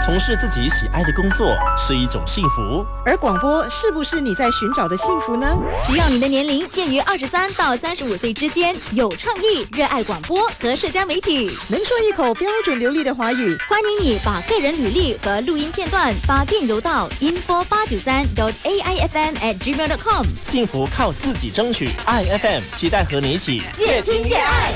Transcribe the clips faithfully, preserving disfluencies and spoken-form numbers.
从事自己喜爱的工作是一种幸福， 而广播是不是你在寻找的幸福呢？ 只要你的年龄介于二十三到三十五岁之间，有创意，热爱广播和社交媒体， 能说一口标准流利的华语， 欢迎你把个人履历和录音片段发电邮到 info 八九三 dot a i f m at gmail dot com。 幸福靠自己争取，爱 F M 期待和你一起越听越爱。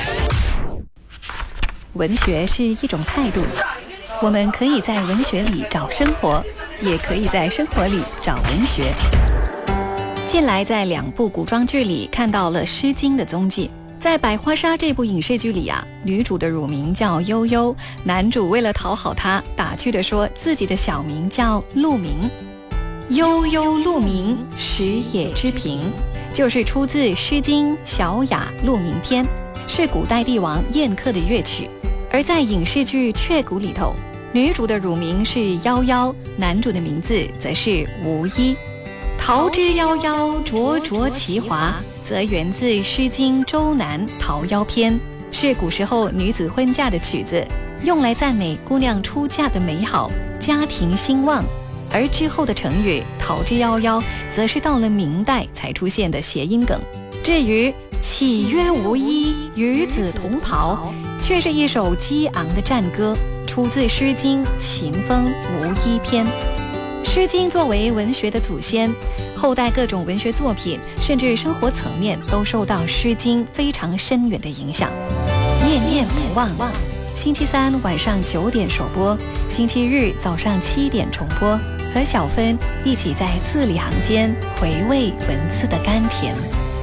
文学是一种态度，我们可以在文学里找生活，也可以在生活里找文学。近来在两部古装剧里看到了《诗经》的踪迹。在《百花杀》这部影视剧里啊，女主的乳名叫悠悠，男主为了讨好她，打趣地说自己的小名叫鹿鸣。悠悠鹿鸣，食野之苹，就是出自《诗经·小雅·鹿鸣篇》，是古代帝王宴客的乐曲。而在影视剧《雀谷》里头，女主的乳名是夭夭，男主的名字则是无衣。桃之夭夭，灼灼其华，则源自《诗经·周南·桃夭篇》，是古时候女子婚嫁的曲子，用来赞美姑娘出嫁的美好，家庭兴旺。而之后的成语桃之夭夭，则是到了明代才出现的谐音梗。至于岂曰无衣，与子同袍，却是一首激昂的战歌，出自《诗经·秦风·无衣篇》。《诗经》作为文学的祖先，后代各种文学作品甚至生活层面都受到《诗经》非常深远的影响。念念不忘，星期三晚上九点首播，星期日早上七点重播，和小芬一起在字里行间回味文字的甘甜。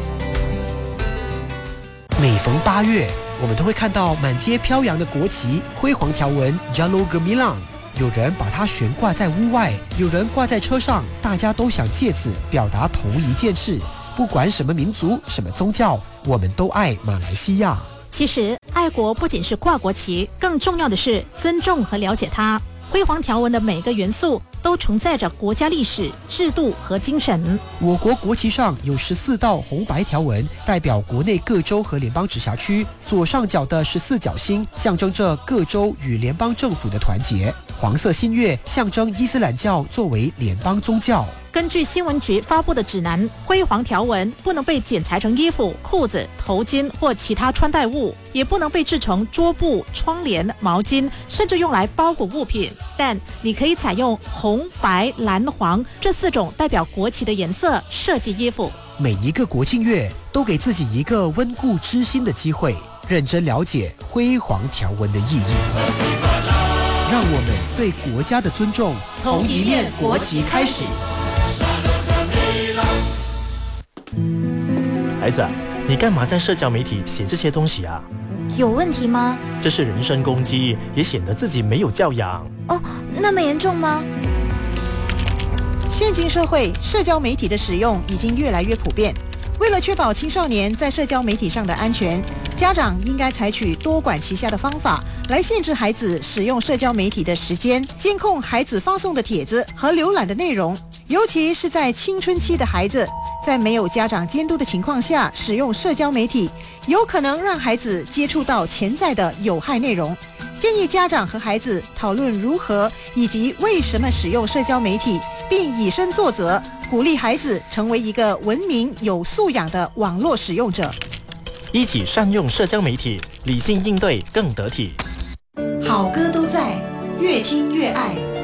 每逢八月，我们都会看到满街飘扬的国旗，辉煌条纹 Jalur Gemilang， 有人把它悬挂在屋外，有人挂在车上，大家都想借此表达同一件事，不管什么民族、什么宗教，我们都爱马来西亚。 其实爱国不仅是挂国旗，更重要的是尊重和了解它。辉煌条纹的每个元素都承载着国家历史、制度和精神。 我国国旗上有十四道红白条纹，代表国内各州和联邦直辖区。左上角的十四角星象征着各州与联邦政府的团结。黄色新月象征伊斯兰教作为联邦宗教。 根据新闻局发布的指南，辉煌条纹不能被剪裁成衣服、裤子、头巾或其他穿戴物，也不能被制成桌布、窗帘、毛巾，甚至用来包裹物品。但你可以采用红、白、蓝、黄这四种代表国旗的颜色设计衣服。 每一个国庆月都给自己一个温故知新的机会，认真了解辉煌条纹的意义。让我们对国家的尊重从一面国旗开始。 孩子，你干嘛在社交媒体写这些东西啊？ 有问题吗？ 这是人身攻击，也显得自己没有教养。 哦，那么严重吗？ 现今社会，社交媒体的使用已经越来越普遍。为了确保青少年在社交媒体上的安全，家长应该采取多管齐下的方法来限制孩子使用社交媒体的时间，监控孩子发送的帖子和浏览的内容。尤其是在青春期的孩子，在没有家长监督的情况下使用社交媒体，有可能让孩子接触到潜在的有害内容。建议家长和孩子讨论如何以及为什么使用社交媒体，并以身作则，鼓励孩子成为一个文明有素养的网络使用者。 一起善用社交媒体，理性应对更得体。 好歌都在，越听越爱。